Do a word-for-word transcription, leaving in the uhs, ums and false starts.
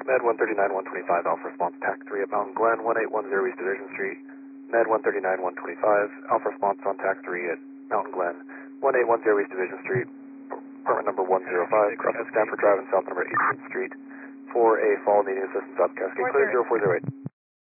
Med one thirty-nine one twenty-five, Alpha response T A C three at Mountain Glen, one eight one zero East Division Street. Med one thirty-nine one twenty-five, Alpha response on T A C three at Mountain Glen, one eight one zero East Division Street. Apartment number one oh five, crossing Stanford Drive and South number eighteenth Street. For a fall needing assistance up Cascade Clear zero four zero eight.